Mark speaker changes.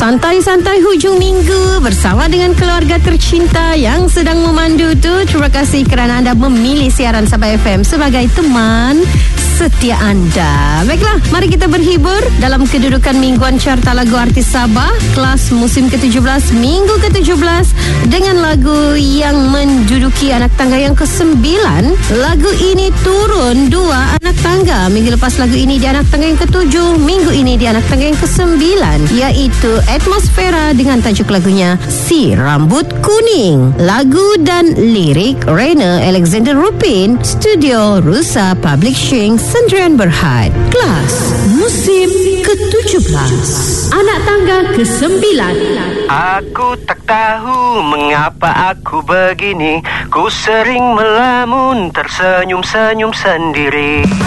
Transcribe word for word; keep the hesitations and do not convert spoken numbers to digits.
Speaker 1: Santai-santai hujung minggu bersama dengan keluarga tercinta yang sedang memandu tu. Terima kasih kerana anda memilih siaran Sabah F M sebagai teman setia anda. Baiklah, mari kita berhibur dalam kedudukan mingguan carta lagu artis Sabah kelas musim ke tujuh belas, minggu ke tujuh belas, dengan lagu yang menduduki anak tangga yang ke sembilan. Lagu ini turun dua anak tangga. Minggu lepas lagu ini di anak tangga yang ke tujuh, minggu ini di anak tangga yang ke sembilan, iaitu Atmosfera dengan tajuk lagunya Si Rambut Kuning. Lagu dan lirik Rainer Alexander Rupin, Studio Rusa Publishing, Sendirian Berhad. Kelas musim ke tujuh belas, anak tangga ke sembilan.
Speaker 2: Aku tak tahu mengapa aku begini. Ku sering melamun, tersenyum-senyum sendiri.